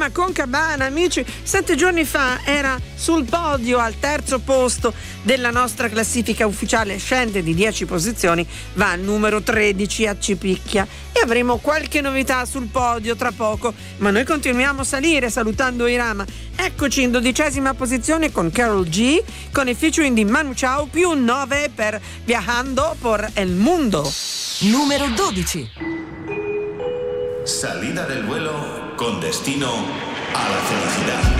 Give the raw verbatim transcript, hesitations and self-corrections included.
Irama con Cabana, amici, sette giorni fa era sul podio al terzo posto della nostra classifica ufficiale, scende di dieci posizioni, va al numero tredici a Cipicchia e avremo qualche novità sul podio tra poco, ma noi continuiamo a salire salutando Irama. Eccoci in dodicesima posizione con Karol G, con il featuring di Manu Chao, più nove per Viajando por el Mundo. Numero dodici. Salida del vuelo con destino a la felicidad.